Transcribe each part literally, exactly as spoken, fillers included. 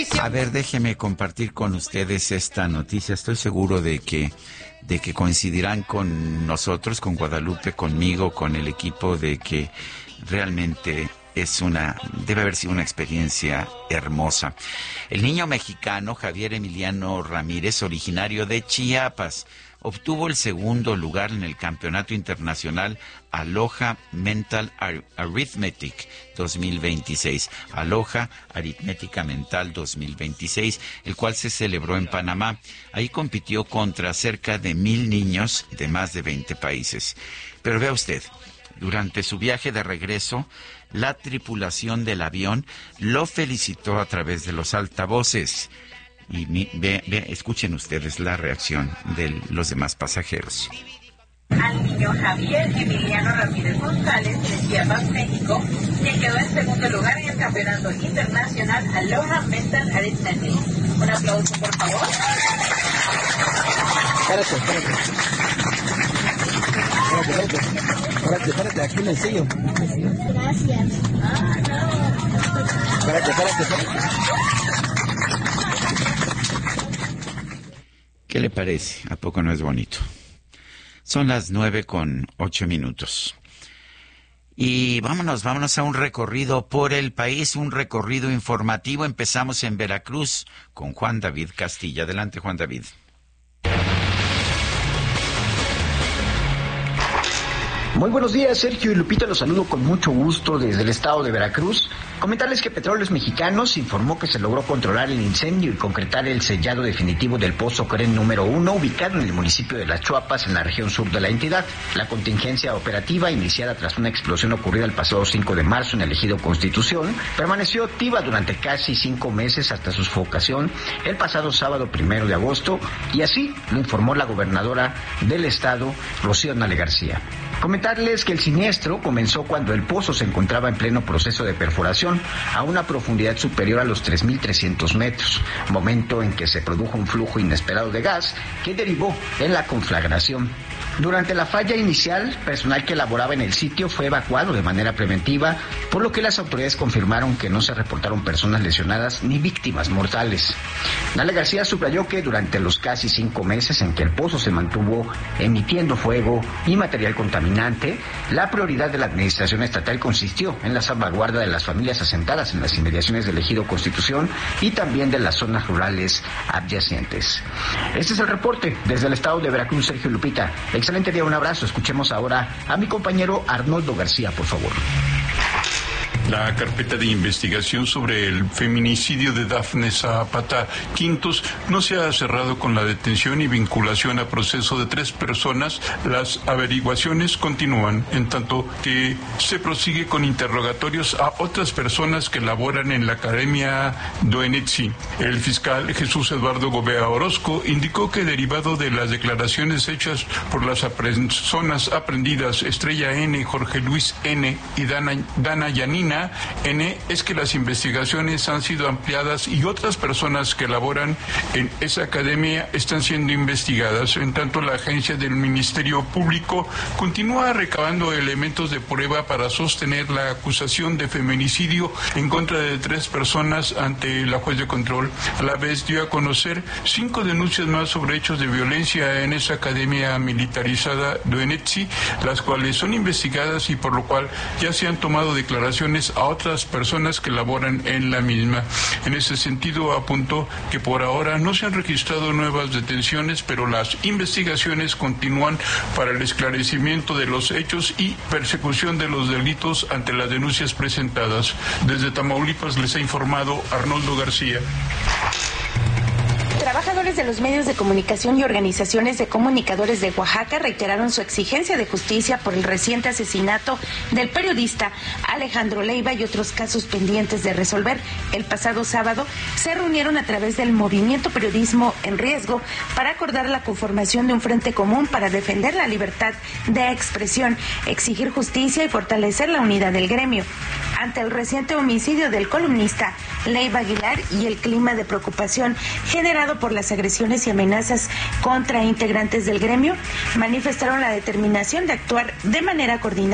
A ver, déjeme compartir con ustedes esta noticia. Estoy seguro de que de que coincidirán con nosotros, con Guadalupe, conmigo, con el equipo, de que realmente es una, debe haber sido una experiencia hermosa. El niño mexicano Javier Emiliano Ramírez, originario de Chiapas, obtuvo el segundo lugar en el Campeonato Internacional Aloha Mental Arithmetic dos mil veintiséis, Aloha Aritmética Mental dos mil veintiséis, el cual se celebró en Panamá. Ahí compitió contra cerca de mil niños de más de veinte países. Pero vea usted, durante su viaje de regreso, la tripulación del avión lo felicitó a través de los altavoces. Y mi, ve, ve, escuchen ustedes la reacción de los demás pasajeros. Al niño Javier Emiliano Ramírez González de Chiapas, México, que quedó en segundo lugar en el Campeonato Internacional Aloha Mental Arithmetic. Un aplauso, por favor. Espérate, espérate. Espérate, espérate. Espérate, espérate, aquí le enseño. Gracias. Espérate, espérate, espérate. ¿Qué le parece? ¿A poco no es bonito? Son las nueve con ocho minutos. Y vámonos, vámonos a un recorrido por el país, un recorrido informativo. Empezamos en Veracruz con Juan David Castilla. Adelante, Juan David. Muy buenos días, Sergio y Lupita, los saludo con mucho gusto desde el estado de Veracruz. Comentarles que Petróleos Mexicanos informó que se logró controlar el incendio y concretar el sellado definitivo del Pozo Creen número uno, ubicado en el municipio de Las Chuapas, en la región sur de la entidad. La contingencia operativa, iniciada tras una explosión ocurrida el pasado cinco de marzo en el ejido Constitución, permaneció activa durante casi cinco meses hasta su sofocación el pasado sábado primero de agosto, y así lo informó la gobernadora del estado, Rocío Nale García. Comentarles que el siniestro comenzó cuando el pozo se encontraba en pleno proceso de perforación a una profundidad superior a los tres mil trescientos metros, momento en que se produjo un flujo inesperado de gas que derivó en la conflagración. Durante la falla inicial, personal que laboraba en el sitio fue evacuado de manera preventiva, por lo que las autoridades confirmaron que no se reportaron personas lesionadas ni víctimas mortales. Nale García subrayó que durante los casi cinco meses en que el pozo se mantuvo emitiendo fuego y material contaminante, la prioridad de la administración estatal consistió en la salvaguarda de las familias asentadas en las inmediaciones del ejido Constitución y también de las zonas rurales adyacentes. Este es el reporte desde el estado de Veracruz, Sergio Lupita. Excelente día, un abrazo. Escuchemos ahora a mi compañero Arnoldo García, por favor. La carpeta de investigación sobre el feminicidio de Dafne Zapata Quintos no se ha cerrado con la detención y vinculación a proceso de tres personas. Las averiguaciones continúan, en tanto que se prosigue con interrogatorios a otras personas que laboran en la Academia Doenetzi. El fiscal Jesús Eduardo Gobea Orozco indicó que, derivado de las declaraciones hechas por las personas aprendidas Estrella N, Jorge Luis N y Dana, Dana Yanina N, es que las investigaciones han sido ampliadas y otras personas que laboran en esa academia están siendo investigadas. En tanto, la agencia del Ministerio Público continúa recabando elementos de prueba para sostener la acusación de feminicidio en contra de tres personas ante la juez de control. A la vez dio a conocer cinco denuncias más sobre hechos de violencia en esa academia militarizada Doenetzi, las cuales son investigadas y por lo cual ya se han tomado declaraciones a otras personas que laboran en la misma. En ese sentido, apuntó que por ahora no se han registrado nuevas detenciones, pero las investigaciones continúan para el esclarecimiento de los hechos y persecución de los delitos ante las denuncias presentadas. Desde Tamaulipas les ha informado Arnoldo García. Trabajadores de los medios de comunicación y organizaciones de comunicadores de Oaxaca reiteraron su exigencia de justicia por el reciente asesinato del periodista Alejandro Leiva y otros casos pendientes de resolver. El pasado sábado se reunieron a través del movimiento Periodismo en Riesgo para acordar la conformación de un frente común para defender la libertad de expresión, exigir justicia y fortalecer la unidad del gremio. Ante el reciente homicidio del columnista Leiva Aguilar y el clima de preocupación generado por las agresiones y amenazas contra integrantes del gremio, manifestaron la determinación de actuar de manera coordinada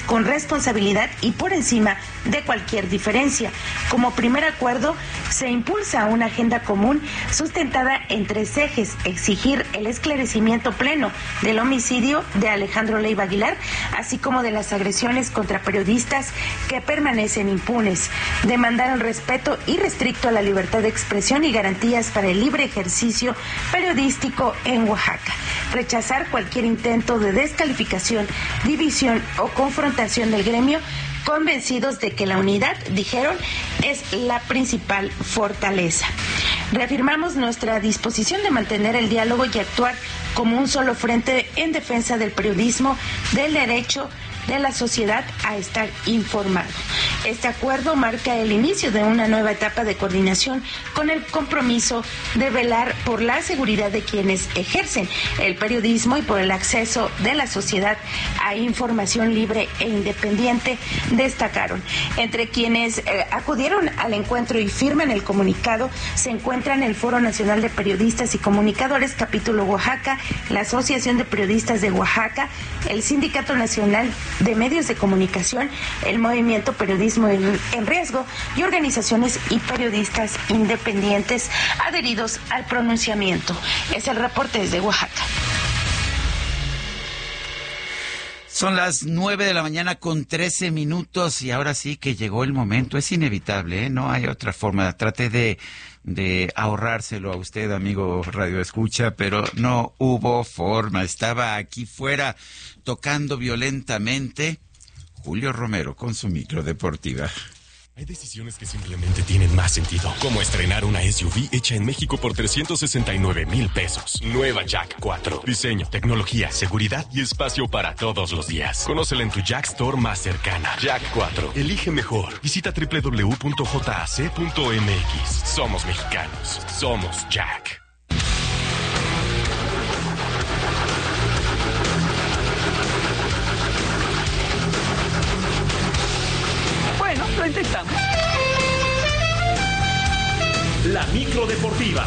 con responsabilidad y por encima de cualquier diferencia. Como primer acuerdo, se impulsa una agenda común sustentada en tres ejes: exigir el esclarecimiento pleno del homicidio de Alejandro Leiva Aguilar, así como de las agresiones contra periodistas que permanecen impunes, demandar el respeto irrestricto a la libertad de expresión y garantías para el libre ejercicio periodístico en Oaxaca, rechazar cualquier intento de descalificación, división o confrontación del gremio, convencidos de que la unidad, dijeron, es la principal fortaleza. Reafirmamos nuestra disposición de mantener el diálogo y actuar como un solo frente en defensa del periodismo, del derecho de la sociedad a estar informado. Este acuerdo marca el inicio de una nueva etapa de coordinación con el compromiso de velar por la seguridad de quienes ejercen el periodismo y por el acceso de la sociedad a información libre e independiente, destacaron. Entre quienes eh, acudieron al encuentro y firman el comunicado se encuentran el Foro Nacional de Periodistas y Comunicadores, Capítulo Oaxaca, la Asociación de Periodistas de Oaxaca, el Sindicato Nacional de Medios de Comunicación, el Movimiento Periodismo en, en Riesgo y organizaciones y periodistas independientes adheridos al pronunciamiento. Es el reporte desde Oaxaca. Son las nueve de la mañana con trece minutos y ahora sí que llegó el momento. Es inevitable, ¿eh? No hay otra forma. Traté de, de ahorrárselo a usted, amigo Radio Escucha, pero no hubo forma. Estaba aquí fuera tocando violentamente Julio Romero con su micro deportiva. Hay decisiones que simplemente tienen más sentido, como estrenar una S U V hecha en México por trescientos sesenta y nueve mil pesos. Nueva Jack cuatro. Diseño, tecnología, seguridad y espacio para todos los días. Conócela en tu Jack Store más cercana. Jack cuatro. Elige mejor. Visita doble u doble u doble u punto j a c punto m x. Somos mexicanos. Somos Jack. Lo intentamos. La micro deportiva.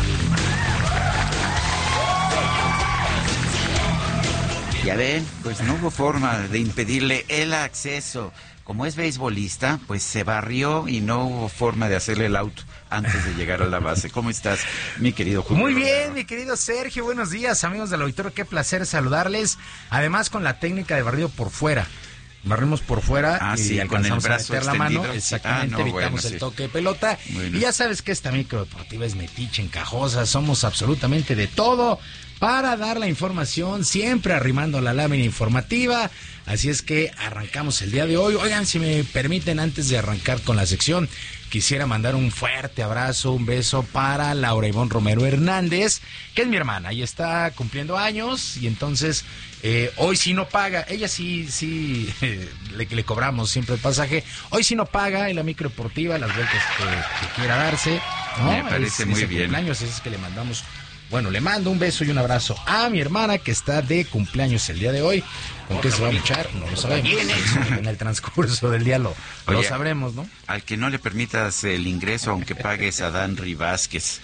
Ya ven, pues no hubo forma de impedirle el acceso. Como es beisbolista, pues se barrió y no hubo forma de hacerle el out antes de llegar a la base. ¿Cómo estás, mi querido Julio? Muy bien, mi querido Sergio. Buenos días, amigos del auditorio. Qué placer saludarles. Además, con la técnica de barrido por fuera. Barrimos por fuera ah, y sí, alcanzamos con el brazo a meter la extendido. mano. Exactamente, ah, no, evitamos bueno, el sí. toque de pelota. Bueno. Y ya sabes que esta micro deportiva es metiche, encajosa. Somos absolutamente de todo para dar la información, siempre arrimando la lámina informativa. Así es que arrancamos el día de hoy. Oigan, si me permiten, antes de arrancar con la sección, quisiera mandar un fuerte abrazo, un beso para Laura Ivonne Romero Hernández, que es mi hermana y está cumpliendo años y entonces eh, hoy sí no paga. Ella sí, sí, eh, le, le cobramos siempre el pasaje. Hoy sí no paga en la micro deportiva, las vueltas que, que quiera darse. ¿No? Me parece es, muy es bien. Cumpleaños, es que le mandamos... Bueno, le mando un beso y un abrazo a mi hermana que está de cumpleaños el día de hoy. ¿Con qué se va a luchar? No lo sabemos. En el transcurso del día lo, Oye, lo sabremos, ¿no? Al que no le permitas el ingreso, aunque pagues a Danry Vázquez.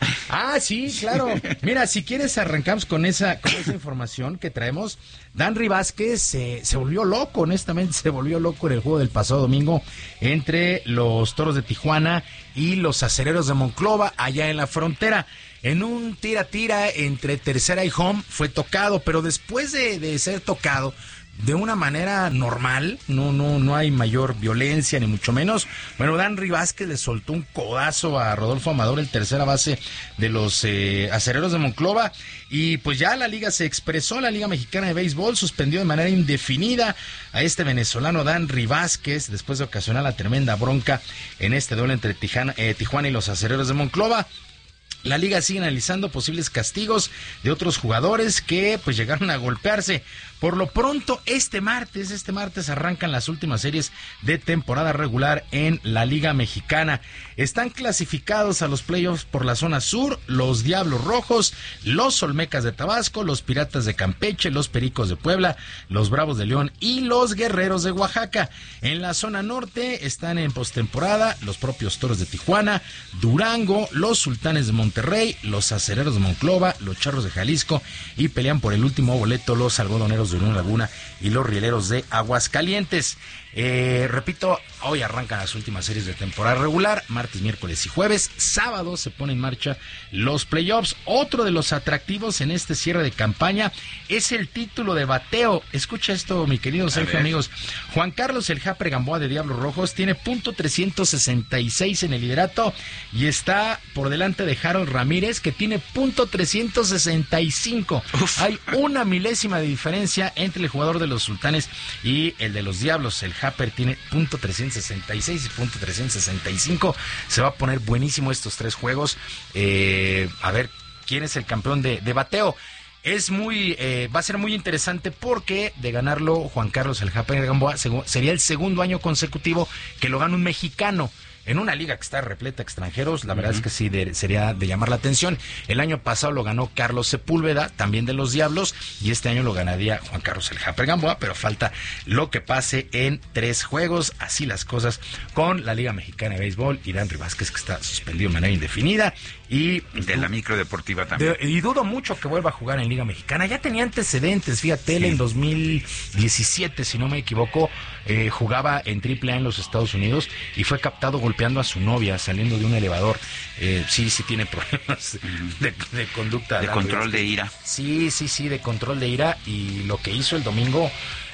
Ah, sí, claro. Mira, si quieres arrancamos con esa, con esa información que traemos. Danry Vázquez se, se volvió loco, honestamente se volvió loco en el juego del pasado domingo entre los Toros de Tijuana y los Acereros de Monclova, allá en la frontera. En un tira-tira entre tercera y home fue tocado, pero después de, de ser tocado de una manera normal, no no no hay mayor violencia ni mucho menos. Bueno, Danry Vázquez le soltó un codazo a Rodolfo Amador, el tercera base de los eh, Acereros de Monclova, y pues ya la liga se expresó. La Liga Mexicana de Béisbol suspendió de manera indefinida a este venezolano Danry Vázquez después de ocasionar la tremenda bronca en este duelo entre Tijana, eh, Tijuana y los Acereros de Monclova. La liga sigue analizando posibles castigos de otros jugadores que pues llegaron a golpearse. Por lo pronto, este martes, este martes arrancan las últimas series de temporada regular en la Liga Mexicana. Están clasificados a los playoffs por la zona sur los Diablos Rojos, los Olmecas de Tabasco, los Piratas de Campeche, los Pericos de Puebla, los Bravos de León y los Guerreros de Oaxaca. En la zona norte están en postemporada los propios Toros de Tijuana, Durango, los Sultanes de Monterrey, Monterrey, los Acereros de Monclova, los Charros de Jalisco y pelean por el último boleto los Algodoneros de Unión Laguna y los Rieleros de Aguascalientes. Eh, repito, hoy arrancan las últimas series de temporada regular, martes, miércoles y jueves. Sábado se pone en marcha los playoffs. Otro de los atractivos en este cierre de campaña es el título de bateo. Escucha esto, mi querido Sergio, amigos. Juan Carlos El Japre Gamboa de Diablos Rojos tiene punto trescientos sesenta y seis en el liderato y está por delante de Harold Ramírez, que tiene punto trescientos sesenta y cinco. Uf. Hay una milésima de diferencia entre el jugador de los Sultanes y el de los Diablos. El Japper tiene punto trescientos sesenta y seis y punto trescientos sesenta y cinco. Se va a poner buenísimo estos tres juegos. Eh, a ver quién es el campeón de, de bateo. Es muy, eh, va a ser muy interesante porque de ganarlo Juan Carlos El Japper Gamboa sería el segundo año consecutivo que lo gana un mexicano. En una liga que está repleta de extranjeros, la verdad uh-huh. es que sí de, sería de llamar la atención. El año pasado lo ganó Carlos Sepúlveda, también de los Diablos, y este año lo ganaría Juan Carlos El Japper Gamboa, pero falta lo que pase en tres juegos. Así las cosas con la Liga Mexicana de Béisbol. Irán Vázquez, que está suspendido de manera indefinida. Y de la micro deportiva también. De, y dudo mucho que vuelva a jugar en Liga Mexicana. Ya tenía antecedentes, fíjate, él sí. En dos mil diecisiete, si no me equivoco, eh, jugaba en triple A en los Estados Unidos y fue captado golpeando a su novia saliendo de un elevador. Eh, sí, sí tiene problemas de, de conducta. De control de ira. Sí, sí, sí, de control de ira. Y lo que hizo el domingo...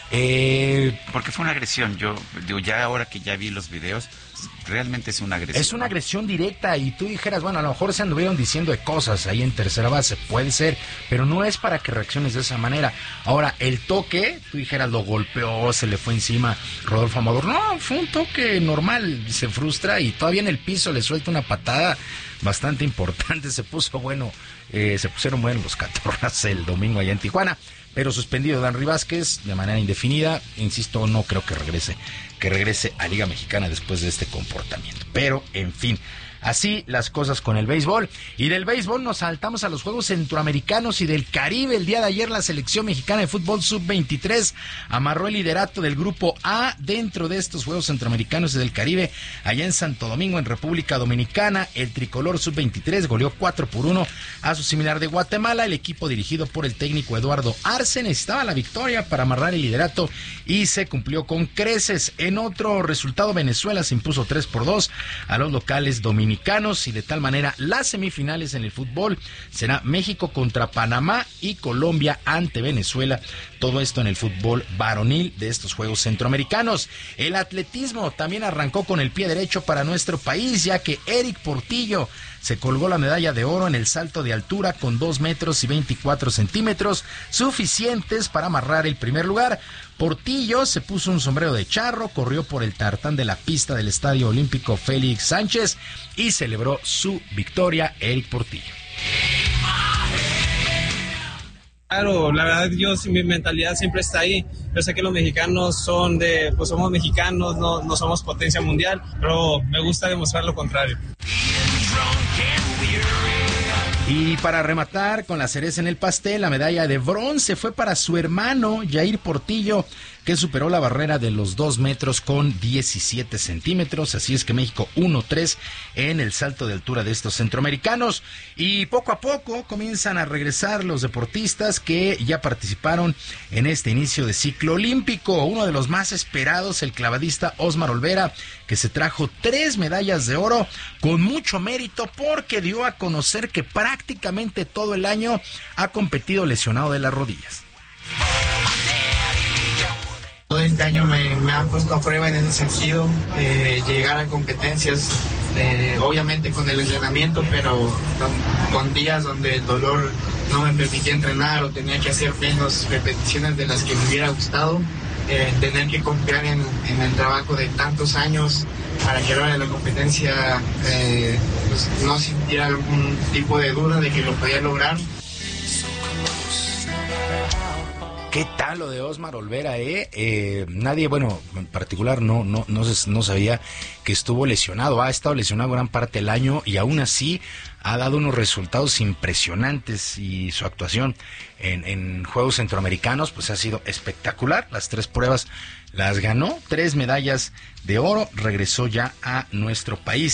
Eh, Porque fue una agresión. Yo digo, ya ahora que ya vi los videos, realmente es una agresión. Es una agresión directa y tú dijeras, bueno, a lo mejor se anduvieron diciendo de cosas ahí en tercera base, puede ser, pero no es para que reacciones de esa manera. Ahora, el toque, tú dijeras, lo golpeó, se le fue encima Rodolfo Amador. No, fue un toque normal, se frustra y todavía en el piso le suelta una patada bastante importante. Se puso bueno, eh, se pusieron buenos los Catorras el domingo allá en Tijuana. Pero suspendido Danry Vázquez de manera indefinida. Insisto, no creo que regrese, que regrese a Liga Mexicana después de este comportamiento. Pero, en fin, así las cosas con el béisbol. Y del béisbol nos saltamos a los Juegos Centroamericanos y del Caribe. El día de ayer la selección mexicana de fútbol sub veintitrés amarró el liderato del Grupo A dentro de estos Juegos Centroamericanos y del Caribe. Allá en Santo Domingo, en República Dominicana, el tricolor sub veintitrés goleó cuatro por uno a su similar de Guatemala. El equipo dirigido por el técnico Eduardo Arce necesitaba la victoria para amarrar el liderato y se cumplió con creces. En otro resultado, Venezuela se impuso tres por dos a los locales dominicanos. Y de tal manera las semifinales en el fútbol será México contra Panamá y Colombia ante Venezuela. Todo esto en el fútbol varonil de estos Juegos Centroamericanos. El atletismo también arrancó con el pie derecho para nuestro país, ya que Eric Portillo se colgó la medalla de oro en el salto de altura con dos metros y veinticuatro centímetros, suficientes para amarrar el primer lugar. Portillo se puso un sombrero de charro, corrió por el tartán de la pista del Estadio Olímpico Félix Sánchez y celebró su victoria, Eric Portillo. Claro, la verdad yo mi mentalidad siempre está ahí. Yo sé que los mexicanos son de, pues somos mexicanos, no, no somos potencia mundial, pero me gusta demostrar lo contrario. Y para rematar con la cereza en el pastel, la medalla de bronce fue para su hermano Jair Portillo, que superó la barrera de los dos metros con diecisiete centímetros. Así es que México uno tres en el salto de altura de estos centroamericanos. Y poco a poco comienzan a regresar los deportistas que ya participaron en este inicio de ciclo olímpico. Uno de los más esperados, el clavadista Osmar Olvera, que se trajo tres medallas de oro con mucho mérito porque dio a conocer que prácticamente todo el año ha competido lesionado de las rodillas. Todo este año me, me han puesto a prueba en ese sentido, eh, llegar a competencias, eh, obviamente con el entrenamiento, pero con, con días donde el dolor no me permitía entrenar o tenía que hacer menos repeticiones de las que me hubiera gustado. Eh, tener que confiar en, en el trabajo de tantos años para que ahora en la competencia eh, pues no sintiera algún tipo de duda de que lo podía lograr. ¿Qué tal lo de Osmar Olvera, eh? eh nadie, bueno, en particular no, no, no, no sabía que estuvo lesionado. Ha estado lesionado gran parte del año y aún así ha dado unos resultados impresionantes y su actuación en, en Juegos Centroamericanos pues ha sido espectacular. Las tres pruebas las ganó, tres medallas de oro, regresó ya a nuestro país.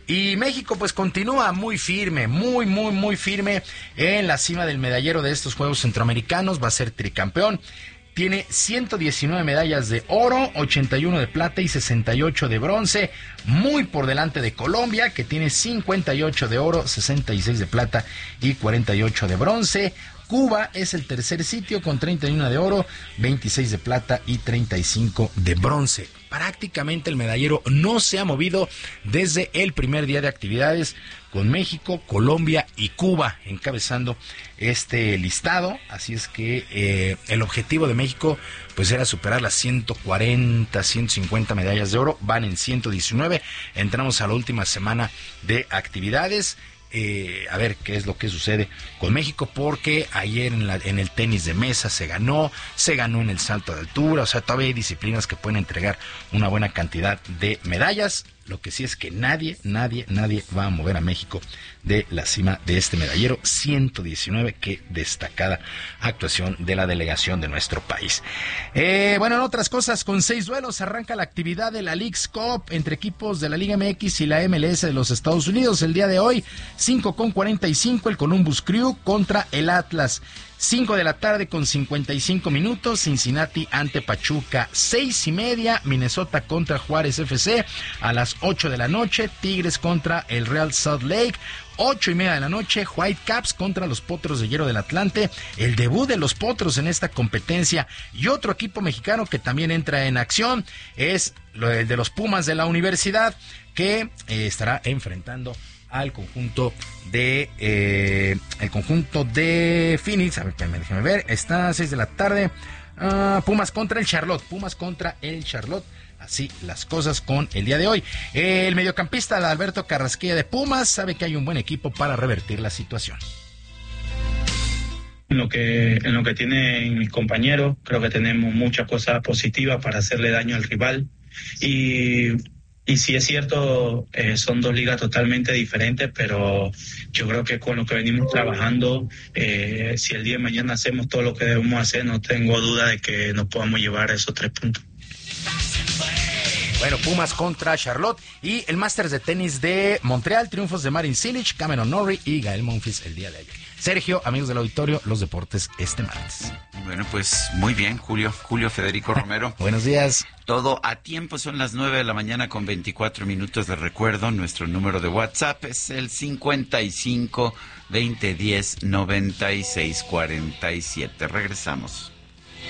Y México pues continúa muy firme, muy, muy, muy firme en la cima del medallero de estos Juegos Centroamericanos. Va a ser tricampeón. Tiene ciento diecinueve medallas de oro, ochenta y uno de plata y sesenta y ocho de bronce, muy por delante de Colombia, que tiene cincuenta y ocho de oro, sesenta y seis de plata y cuarenta y ocho de bronce. Cuba es el tercer sitio con treinta y uno de oro, veintiséis de plata y treinta y cinco de bronce. Prácticamente el medallero no se ha movido desde el primer día de actividades, con México, Colombia y Cuba encabezando este listado. Así es que eh, el objetivo de México pues era superar las ciento cuarenta, ciento cincuenta medallas de oro. Van en ciento diecinueve. Entramos a la última semana de actividades. Eh, a ver qué es lo que sucede con México, porque ayer en, la, en el tenis de mesa se ganó, se ganó en el salto de altura, o sea, todavía hay disciplinas que pueden entregar una buena cantidad de medallas. Lo que sí es que nadie, nadie, nadie va a mover a México de la cima de este medallero. ciento diecinueve, qué destacada actuación de la delegación de nuestro país. Eh, bueno, en otras cosas, con seis duelos arranca la actividad de la Leagues Cup entre equipos de la Liga M X y la M L S de los Estados Unidos. El día de hoy, cinco con cuarenta y cinco, el Columbus Crew contra el Atlas. cinco de la tarde con cincuenta y cinco minutos, Cincinnati ante Pachuca. seis y media, Minnesota contra Juárez F C. A las ocho de la noche, Tigres contra el Real Salt Lake. Ocho y media de la noche, Whitecaps contra los Potros de Hierro del Atlante. El debut de los Potros en esta competencia. Y otro equipo mexicano que también entra en acción es el de los Pumas de la Universidad, que eh, estará enfrentando al conjunto de eh, el conjunto de Phoenix. A ver, déjenme ver, está a seis de la tarde. Uh, Pumas contra el Charlotte. Pumas contra el Charlotte. Así las cosas con el día de hoy. El mediocampista Alberto Carrasquilla de Pumas sabe que hay un buen equipo para revertir la situación. En lo que en lo que tienen mis compañeros, creo que tenemos muchas cosas positivas para hacerle daño al rival. Y Y sí es cierto, eh, son dos ligas totalmente diferentes, pero yo creo que con lo que venimos trabajando, eh, si el día de mañana hacemos todo lo que debemos hacer, no tengo duda de que nos podamos llevar esos tres puntos. Bueno, Pumas contra Charlotte. Y el Masters de tenis de Montreal, triunfos de Marin Cilic, Cameron Norrie y Gael Monfils el día de ayer. Sergio, amigos del auditorio, los deportes este martes. Bueno, pues muy bien, Julio, Julio Federico Romero. Buenos días. Todo a tiempo, son las nueve de la mañana con veinticuatro minutos. De recuerdo, nuestro número de WhatsApp es el cincuenta y cinco, veinte diez, noventa y seis cuarenta y siete. Regresamos.